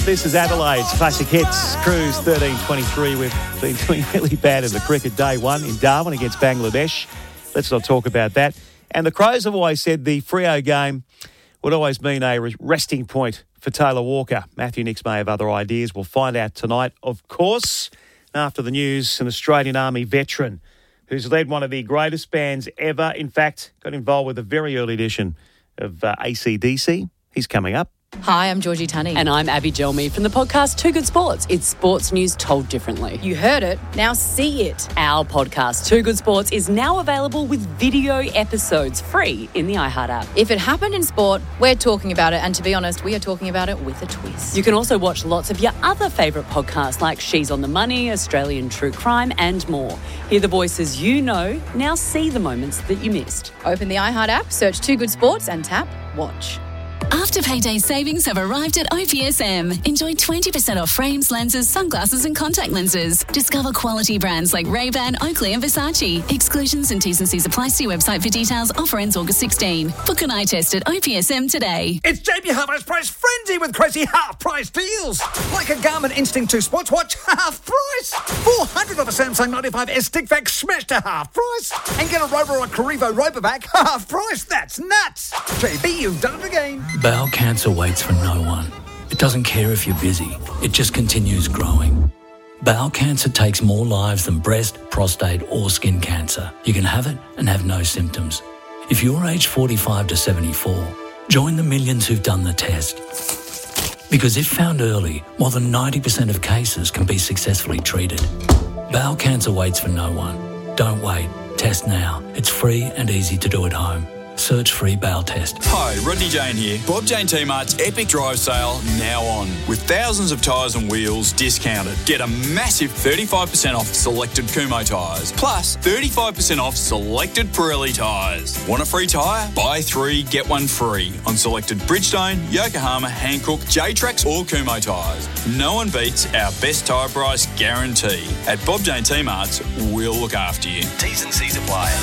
This is Adelaide's Classic Hits, Cruise 1323. We've been doing really bad in the cricket day one in Darwin against Bangladesh. Let's not talk about that. And the Crows have always said the Freo game would always mean a resting point for Taylor Walker. Matthew Nicks may have other ideas. We'll find out tonight, of course. After the news, an Australian Army veteran who's led one of the greatest bands ever. In fact, got involved with a very early edition of AC/DC. He's coming up. Hi, I'm Georgie Tunney. And I'm Abby Gelmy from the podcast Too Good Sports. It's sports news told differently. You heard it, now see it. Our podcast Too Good Sports is now available with video episodes free in the iHeart app. If it happened in sport, we're talking about it. And to be honest, we are talking about it with a twist. You can also watch lots of your other favourite podcasts like She's on the Money, Australian True Crime and more. Hear the voices you know, now see the moments that you missed. Open the iHeart app, search Too Good Sports and tap Watch. After-payday savings have arrived at OPSM. Enjoy 20% off frames, lenses, sunglasses and contact lenses. Discover quality brands like Ray-Ban, Oakley and Versace. Exclusions and T's and C's apply. See website for details. Offer ends August 16. Book an eye test at OPSM today. It's JB Hi-Fi's price frenzy with crazy half-price deals. Like a Garmin Instinct 2 Sports Watch, half price. 400 of a Samsung 95S stick vac smashed to half price. And get a Rover or a Carrivo Rover vac, half price. That's nuts. JB, you've done it again. Bowel cancer waits for no one. It doesn't care if you're busy. It just continues growing. Bowel cancer takes more lives than breast, prostate or skin cancer. You can have it and have no symptoms. If you're aged 45 to 74, join the millions who've done the test. Because if found early, more than 90% of cases can be successfully treated. Bowel cancer waits for no one. Don't wait. Test now. It's free and easy to do at home. Search free bowel test. Hi, Rodney Jane here. Bob Jane T-Mart's epic drive sale now on. With thousands of tyres and wheels discounted. Get a massive 35% off selected Kumho tyres. Plus 35% off selected Pirelli tyres. Want a free tyre? Buy 3, get 1 free on selected Bridgestone, Yokohama, Hankook, J-Trax or Kumho tyres. No one beats our best tyre price guarantee. At Bob Jane T-Mart's, we'll look after you. T's and C's apply.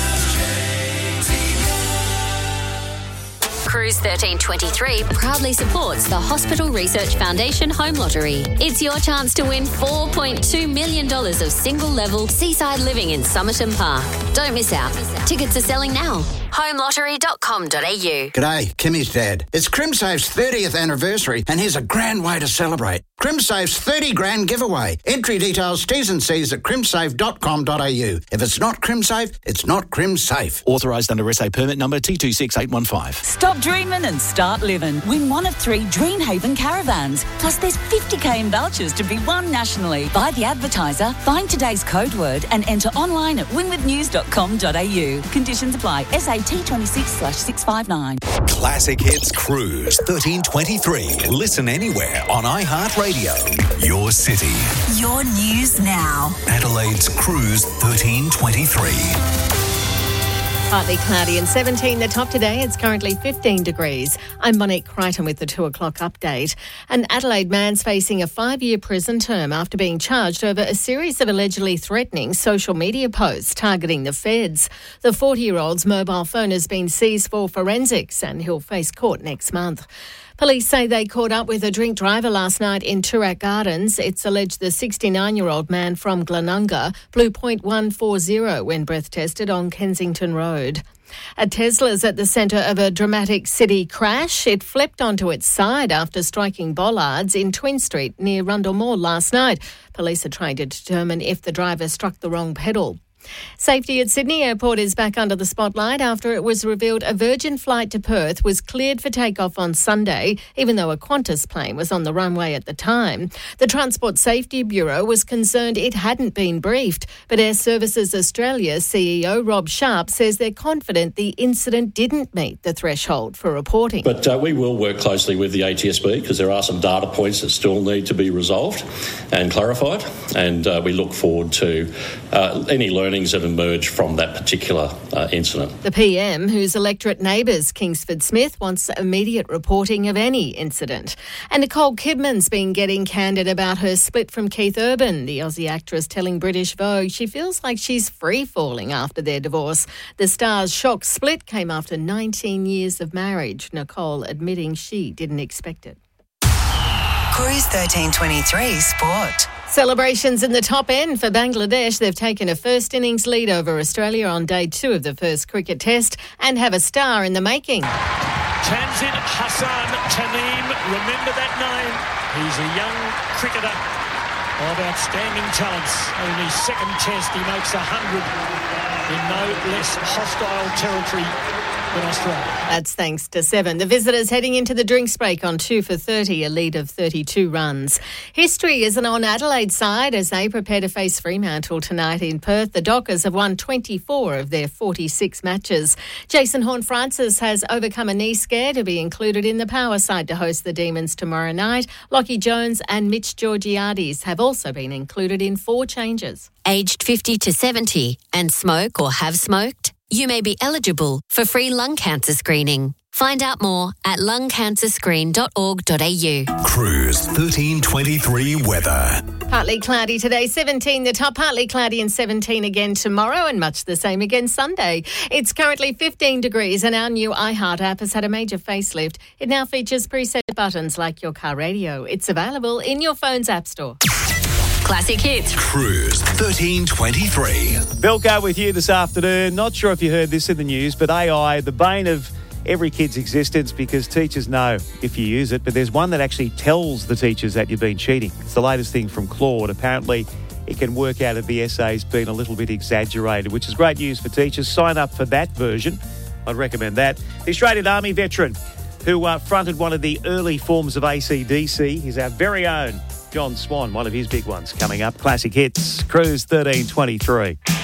Cruise 1323 proudly supports the Hospital Research Foundation Home Lottery. It's your chance to win $4.2 million of single-level seaside living in Somerton Park. Don't miss out. Tickets are selling now. homelottery.com.au. G'day, Kimmy's dad. It's CrimSafe's 30th anniversary and here's a grand way to celebrate. CrimSafe's 30 grand giveaway. Entry details, T's and C's at crimsafe.com.au. If it's not CrimSafe, it's not CrimSafe. Authorised under SA permit number T26815. Stop dreaming and start living. Win one of 3 Dreamhaven caravans. Plus there's 50k in vouchers to be won nationally. Buy the advertiser, find today's code word and enter online at winwithnews.com.au. Conditions apply. SAT26/659. Classic Hits Cruise 1323. Listen anywhere on iHeartRadio. Your city. Your news now. Adelaide's Cruise 1323. Partly cloudy and 17 the top today. It's currently 15 degrees. I'm Monique Crichton with the 2 o'clock update. An Adelaide man's facing a 5-year prison term after being charged over a series of allegedly threatening social media posts targeting the feds. The 40-year-old's mobile phone has been seized for forensics and he'll face court next month. Police say they caught up with a drink driver last night in Toorak Gardens. It's alleged the 69-year-old man from Glenunga blew .140 when breath tested on Kensington Road. A Tesla's at the centre of a dramatic city crash. It flipped onto its side after striking bollards in Twin Street near Rundle Mall last night. Police are trying to determine if the driver struck the wrong pedal. Safety at Sydney Airport is back under the spotlight after it was revealed a Virgin flight to Perth was cleared for takeoff on Sunday, even though a Qantas plane was on the runway at the time. The Transport Safety Bureau was concerned it hadn't been briefed, but Air Services Australia CEO Rob Sharp says they're confident the incident didn't meet the threshold for reporting. But we will work closely with the ATSB because there are some data points that still need to be resolved and clarified, and we look forward to any learnings that emerge from that particular incident. The PM, whose electorate neighbours Kingsford Smith, wants immediate reporting of any incident. And Nicole Kidman's been getting candid about her split from Keith Urban. The Aussie actress telling British Vogue she feels like she's free-falling after their divorce. The star's shock split came after 19 years of marriage, Nicole admitting she didn't expect it. Cruise 1323 Sport. Celebrations in the top end for Bangladesh. They've taken a first innings lead over Australia on day 2 of the first cricket test and have a star in the making. Tanzin Hassan Tamim, remember that name? He's a young cricketer of outstanding talents. In his second test, he makes 100 in no less hostile territory than Australia. That's thanks to 7. The visitors heading into the drinks break on 2 for 30, a lead of 32 runs. History isn't on Adelaide's side as they prepare to face Fremantle tonight in Perth. The Dockers have won 24 of their 46 matches. Jason Horne-Francis has overcome a knee scare to be included in the power side to host the Demons tomorrow night. Lockie Jones and Mitch Georgiades have also been included in 4 changes. Aged 50 to 70 and smoke or have smoked? You may be eligible for free lung cancer screening. Find out more at lungcancerscreen.org.au. Cruise 1323 weather. Partly cloudy today, 17 the top, partly cloudy and 17 again tomorrow and much the same again Sunday. It's currently 15 degrees and our new iHeart app has had a major facelift. It now features preset buttons like your car radio. It's available in your phone's app store. Classic hits. Cruise 1323. Bilko with you this afternoon. Not sure if you heard this in the news, but AI, the bane of every kid's existence because teachers know if you use it, but there's one that actually tells the teachers that you've been cheating. It's the latest thing from Claude. Apparently, it can work out if the essay's been a little bit exaggerated, which is great news for teachers. Sign up for that version. I'd recommend that. The Australian Army veteran who fronted one of the early forms of AC/DC is our very own John Swan, one of his big ones coming up. Classic hits, Cruise 1323.